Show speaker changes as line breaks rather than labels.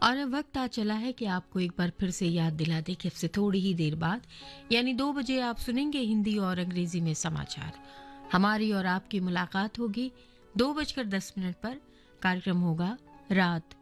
और अब वक्त आ चला है कि आपको एक बार फिर से याद दिला दे कि अब से थोड़ी ही देर बाद यानी 2 बजे आप सुनेंगे हिंदी और अंग्रेजी में समाचार। हमारी और आपकी मुलाकात होगी 2:10 पर। कार्यक्रम होगा रात